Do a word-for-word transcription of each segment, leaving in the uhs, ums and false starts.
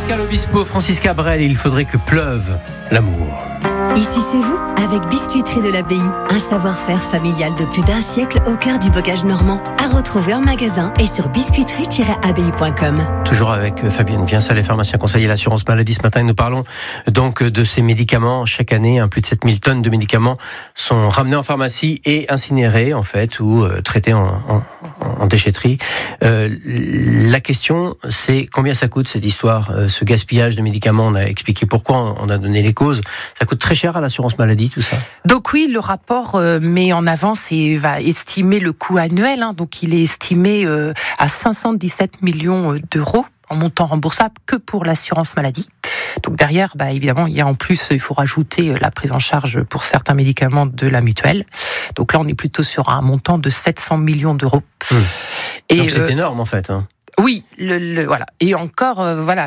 Pascal Obispo, Francis Cabrel, il faudrait que pleuve l'amour. Ici c'est vous, avec Biscuiterie de l'Abbaye, un savoir-faire familial de plus d'un siècle au cœur du bocage normand. À retrouver en magasin et sur biscuiterie tiret abbaye point com. Toujours avec Fabienne Vincent, les pharmaciens conseillers l'assurance maladie. Ce matin, nous parlons donc de ces médicaments. Chaque année, hein, plus de sept mille tonnes de médicaments sont ramenés en pharmacie et incinérés, en fait, ou euh, traités en, en, en déchetterie. Euh, la question, c'est combien ça coûte cette histoire, euh, ce gaspillage de médicaments. On a expliqué pourquoi, on a donné les causes. Ça coûte très cher à l'assurance maladie, tout ça. Donc oui, le rapport euh, met en avant et va estimer le coût annuel. Hein, donc il est estimé euh, à cinq cent dix-sept millions d'euros en montant remboursable que pour l'assurance maladie. Donc derrière, bah, évidemment, il y a en plus, il faut rajouter la prise en charge pour certains médicaments de la mutuelle. Donc là, on est plutôt sur un montant de sept cents millions d'euros. Mmh. Et donc c'est euh, énorme en fait. Hein. Oui, le, le, voilà. Et encore, euh, voilà,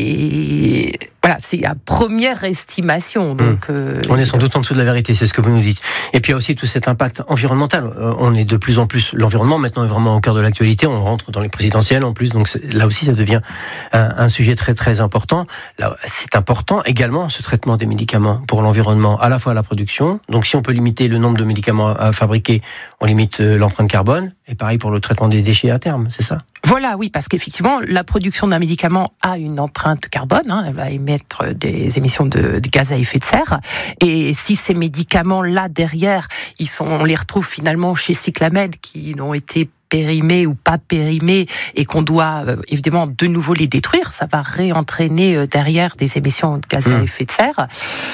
c'est voilà, c'est la première estimation. Donc, mmh. euh, on est sans doute en dessous de la vérité, c'est ce que vous nous dites. Et puis il y a aussi tout cet impact environnemental. Euh, on est de plus en plus, l'environnement maintenant est vraiment au cœur de l'actualité. On rentre dans les présidentielles en plus, donc là aussi ça devient un, un sujet très très important. Là, c'est important également ce traitement des médicaments pour l'environnement, à la fois à la production. Donc si on peut limiter le nombre de médicaments à fabriquer, on limite l'empreinte carbone. Et pareil pour le traitement des déchets à terme, c'est ça ? Voilà, oui, parce qu'effectivement, la production d'un médicament a une empreinte carbone, hein, elle va émettre des émissions de, de gaz à effet de serre. Et si ces médicaments-là, derrière, ils sont, on les retrouve finalement chez Cyclamed, qui n'ont été périmés ou pas périmés, et qu'on doit euh, évidemment de nouveau les détruire, ça va réentraîner euh, derrière des émissions de gaz mmh. à effet de serre.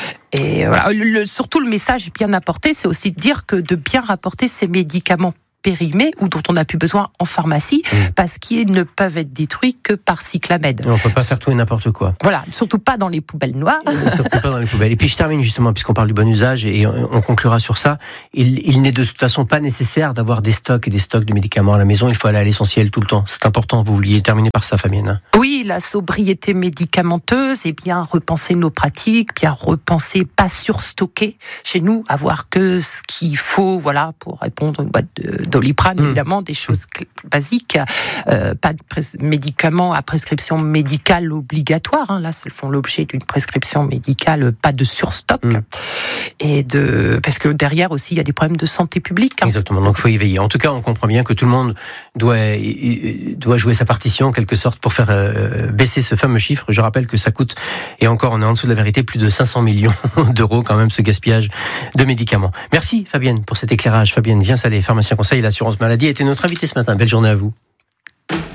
Et voilà, le, le, surtout le message bien apporté, c'est aussi de dire que de bien rapporter ces médicaments périmés ou dont on n'a plus besoin en pharmacie mmh. parce qu'ils ne peuvent être détruits que par Cyclamed. On ne peut pas faire tout et n'importe quoi. Voilà, surtout pas dans les poubelles noires. Surtout pas dans les poubelles. Et puis je termine justement, puisqu'on parle du bon usage, et on conclura sur ça. Il, il n'est de toute façon pas nécessaire d'avoir des stocks et des stocks de médicaments à la maison. Il faut aller à l'essentiel tout le temps. C'est important. Vous vouliez terminer par ça, Fabienne. Oui, la sobriété médicamenteuse, et bien repenser nos pratiques, bien repenser, pas surstocker chez nous, avoir que ce qu'il faut, voilà, pour répondre à une boîte de Doliprane, mmh. évidemment, des choses basiques, euh, pas de pres- médicaments à prescription médicale obligatoire, hein. Là, elles font l'objet d'une prescription médicale, pas de surstock, mmh. et de, parce que derrière aussi, il y a des problèmes de santé publique. Hein. Exactement, donc il faut y veiller. En tout cas, on comprend bien que tout le monde doit, doit jouer sa partition, en quelque sorte, pour faire euh, baisser ce fameux chiffre. Je rappelle que ça coûte, et encore, on est en dessous de la vérité, plus de cinq cents millions d'euros, quand même, ce gaspillage de médicaments. Merci, Fabienne, pour cet éclairage. Fabienne Vincent, pharmacien conseil, l'assurance maladie, était notre invitée ce matin. Belle journée à vous.